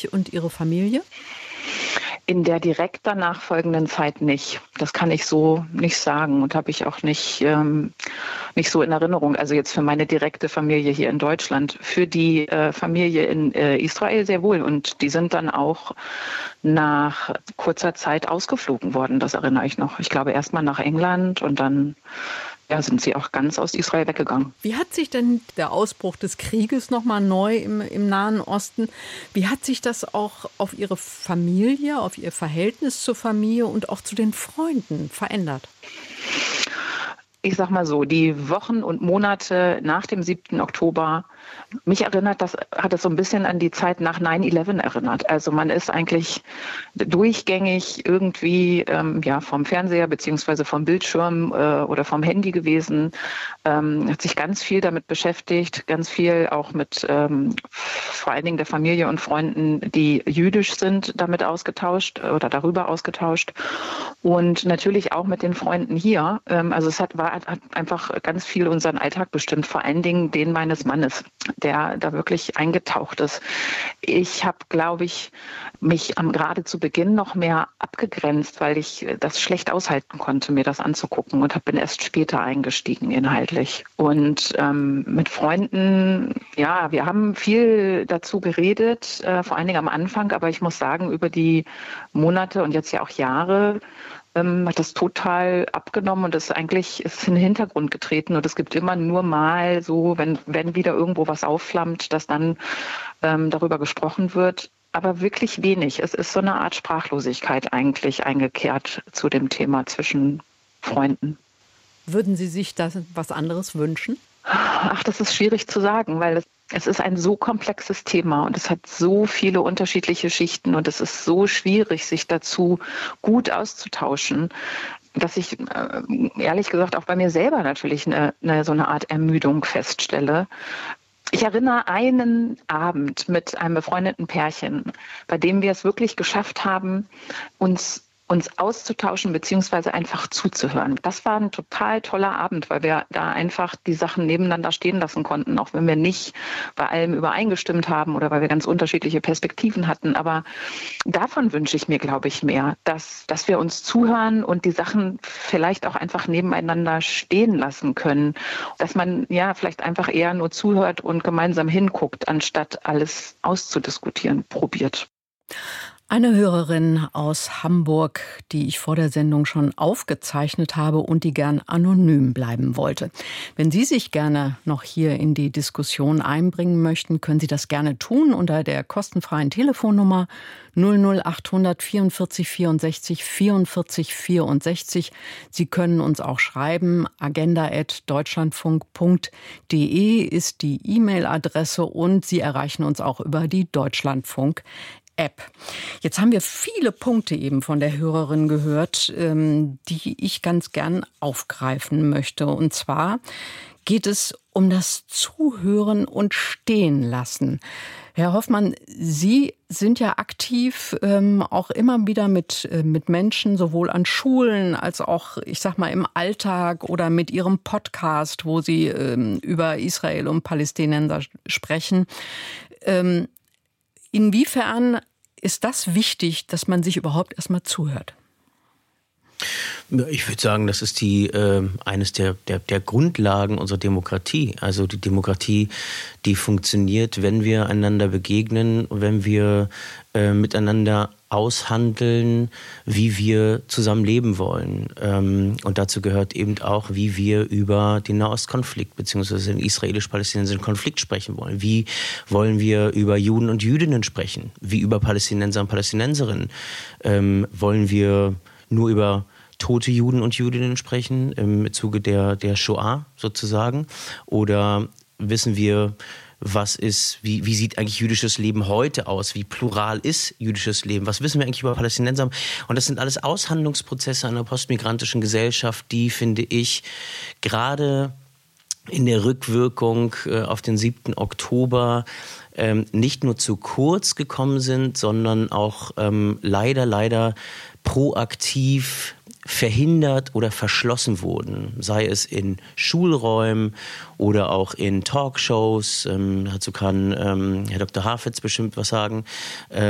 sich und Ihre Familie? In der direkt danach folgenden Zeit nicht. Das kann ich so nicht sagen und habe ich auch nicht so in Erinnerung. Also jetzt für meine direkte Familie hier in Deutschland. Für die Familie in Israel sehr wohl. Und die sind dann auch nach kurzer Zeit ausgeflogen worden. Das erinnere ich noch. Ich glaube erst mal nach England und dann sind sie auch ganz aus Israel weggegangen. Wie hat sich denn der Ausbruch des Krieges nochmal neu im Nahen Osten, wie hat sich das auch auf Ihre Familie, auf Ihr Verhältnis zur Familie und auch zu den Freunden verändert? Ich sag mal so, die Wochen und Monate nach dem 7. Oktober, mich hat es so ein bisschen an die Zeit nach 9/11 erinnert. Also man ist eigentlich durchgängig irgendwie vom Fernseher beziehungsweise vom Bildschirm oder vom Handy gewesen, hat sich ganz viel damit beschäftigt, ganz viel auch mit vor allen Dingen der Familie und Freunden, die jüdisch sind, darüber ausgetauscht und natürlich auch mit den Freunden hier. Also es hat einfach ganz viel unseren Alltag bestimmt, vor allen Dingen den meines Mannes, der da wirklich eingetaucht ist. Ich habe, glaube ich, mich gerade zu Beginn noch mehr abgegrenzt, weil ich das schlecht aushalten konnte, mir das anzugucken und bin erst später eingestiegen inhaltlich. Und mit Freunden, wir haben viel dazu geredet, vor allen Dingen am Anfang, aber ich muss sagen, über die Monate und jetzt ja auch Jahre hat das total abgenommen und ist in den Hintergrund getreten. Und es gibt immer nur mal so, wenn wieder irgendwo was aufflammt, dass dann darüber gesprochen wird. Aber wirklich wenig. Es ist so eine Art Sprachlosigkeit eigentlich eingekehrt zu dem Thema zwischen Freunden. Würden Sie sich da was anderes wünschen? Ach, das ist schwierig zu sagen, weil es ist ein so komplexes Thema und es hat so viele unterschiedliche Schichten und es ist so schwierig, sich dazu gut auszutauschen, dass ich ehrlich gesagt auch bei mir selber natürlich so eine Art Ermüdung feststelle. Ich erinnere einen Abend mit einem befreundeten Pärchen, bei dem wir es wirklich geschafft haben, uns auszutauschen beziehungsweise einfach zuzuhören. Das war ein total toller Abend, weil wir da einfach die Sachen nebeneinander stehen lassen konnten, auch wenn wir nicht bei allem übereingestimmt haben oder weil wir ganz unterschiedliche Perspektiven hatten. Aber davon wünsche ich mir, glaube ich, mehr, dass wir uns zuhören und die Sachen vielleicht auch einfach nebeneinander stehen lassen können. Dass man vielleicht einfach eher nur zuhört und gemeinsam hinguckt, anstatt alles auszudiskutieren, probiert. Eine Hörerin aus Hamburg, die ich vor der Sendung schon aufgezeichnet habe und die gern anonym bleiben wollte. Wenn Sie sich gerne noch hier in die Diskussion einbringen möchten, können Sie das gerne tun unter der kostenfreien Telefonnummer 00800 44 64 44 64. Sie können uns auch schreiben, agenda@deutschlandfunk.de ist die E-Mail-Adresse und Sie erreichen uns auch über die Deutschlandfunk App. Jetzt haben wir viele Punkte eben von der Hörerin gehört, die ich ganz gern aufgreifen möchte. Und zwar geht es um das Zuhören und Stehen lassen. Herr Hoffmann, Sie sind ja aktiv auch immer wieder mit Menschen, sowohl an Schulen als auch, ich sag mal, im Alltag oder mit Ihrem Podcast, wo Sie über Israel und Palästinenser sprechen. Inwiefern ist das wichtig, dass man sich überhaupt erstmal zuhört? Ich würde sagen, das ist eines der Grundlagen unserer Demokratie. Also die Demokratie, die funktioniert, wenn wir einander begegnen, wenn wir miteinander aushandeln, wie wir zusammen leben wollen. Und dazu gehört eben auch, wie wir über den Nahostkonflikt bzw. den israelisch-palästinensischen Konflikt sprechen wollen. Wie wollen wir über Juden und Jüdinnen sprechen? Wie über Palästinenser und Palästinenserinnen? Wollen wir nur über tote Juden und Jüdinnen sprechen im Zuge der Shoah sozusagen? Oder wissen wir, wie sieht eigentlich jüdisches Leben heute aus? Wie plural ist jüdisches Leben? Was wissen wir eigentlich über Palästinenser? Und das sind alles Aushandlungsprozesse einer postmigrantischen Gesellschaft, die, finde ich, gerade in der Rückwirkung auf den 7. Oktober nicht nur zu kurz gekommen sind, sondern auch leider proaktiv verhindert oder verschlossen wurden, sei es in Schulräumen oder auch in Talkshows. Dazu kann Herr Dr. Hafetz bestimmt was sagen.